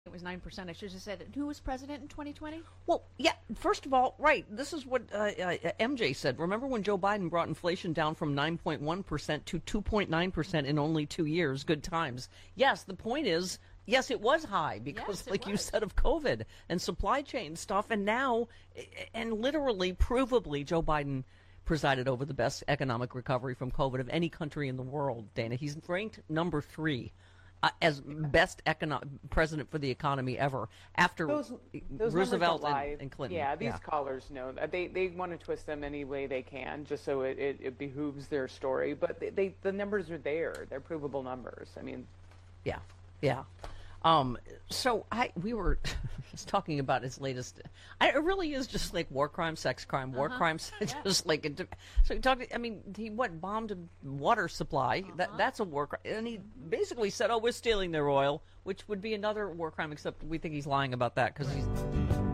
It was 9%. I should have said it. Who was president in 2020? Well, yeah, first of all, right, this is what MJ said. Remember when Joe Biden brought inflation down from 9.1% to 2.9% in only 2 years? Good times. Yes, the point is, yes, it was high because, like you said, of COVID and supply chain stuff. And now, and literally, provably, Joe Biden presided over the best economic recovery from COVID of any country in the world, Dana. He's ranked number 3. As best president for the economy ever, after those Roosevelt and Clinton. Yeah, these callers know that they want to twist them any way they can, just so it behooves their story. But the numbers are there; they're provable numbers. I mean, yeah. So we were just talking about his latest. It really is just like war crime, sex crime, war crimes. Just like so. I mean, he bombed a water supply. That's a war crime, and he basically said, "Oh, we're stealing their oil," which would be another war crime. Except we think he's lying about that because he's.